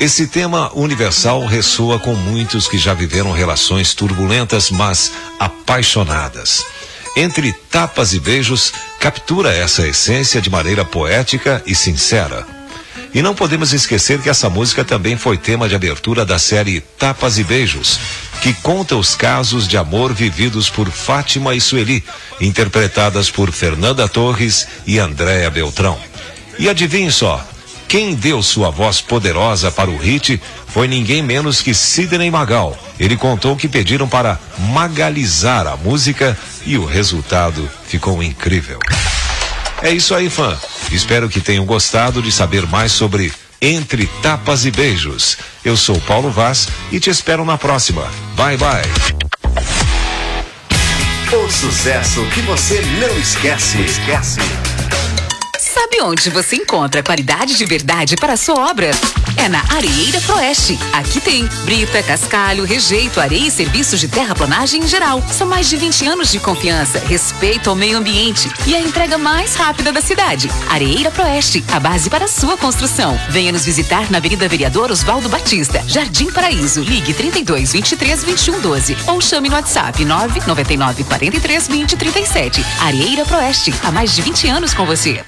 Esse tema universal ressoa com muitos que já viveram relações turbulentas, mas apaixonadas. Entre tapas e beijos, captura essa essência de maneira poética e sincera. E não podemos esquecer que essa música também foi tema de abertura da série Tapas e Beijos, que conta os casos de amor vividos por Fátima e Sueli, interpretadas por Fernanda Torres e Andréa Beltrão. E adivinhe só, quem deu sua voz poderosa para o hit foi ninguém menos que Sidney Magal. Ele contou que pediram para magalizar a música e o resultado ficou incrível. É isso aí, fã. Espero que tenham gostado de saber mais sobre Entre Tapas e Beijos. Eu sou Paulo Vaz e te espero na próxima. Bye, bye. O sucesso que você não esquece. Sabe onde você encontra qualidade de verdade para a sua obra? É na Areeira Proeste. Aqui tem brita, cascalho, rejeito, areia e serviços de terraplanagem em geral. São mais de 20 anos de confiança, respeito ao meio ambiente e a entrega mais rápida da cidade. Areeira Proeste, a base para a sua construção. Venha nos visitar na Avenida Vereador Oswaldo Batista, Jardim Paraíso. Ligue 32 23 21 12 ou chame no WhatsApp 999 43 20 37. Areeira Proeste, há mais de 20 anos com você.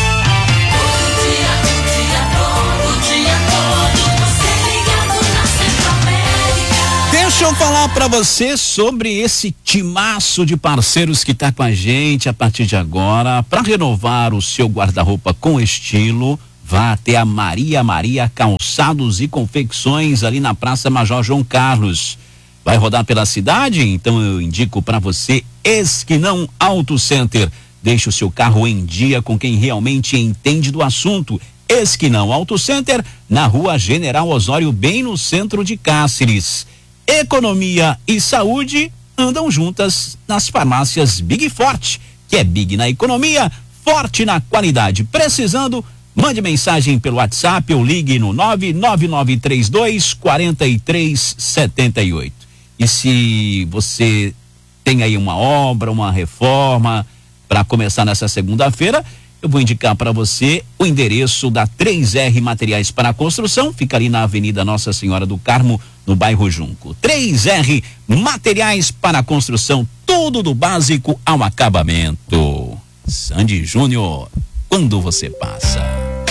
Deixa eu falar pra você sobre esse timaço de parceiros que tá com a gente a partir de agora. Para renovar o seu guarda-roupa com estilo, vá até a Maria Calçados e Confecções ali na Praça Major João Carlos. Vai rodar pela cidade? Então eu indico para você Esquinão Auto Center. Deixe o seu carro em dia com quem realmente entende do assunto. Esquinão Auto Center, na Rua General Osório, bem no centro de Cáceres. Economia e saúde andam juntas nas farmácias Big Forte, que é Big na economia, forte na qualidade. Precisando, mande mensagem pelo WhatsApp ou ligue no 99932 4378. E se você tem aí uma obra, uma reforma para começar nessa segunda-feira, eu vou indicar para você o endereço da 3R Materiais para a Construção, fica ali na Avenida Nossa Senhora do Carmo, no bairro Junco. 3R Materiais para a Construção, tudo do básico ao acabamento. Sandy Júnior, quando você passa.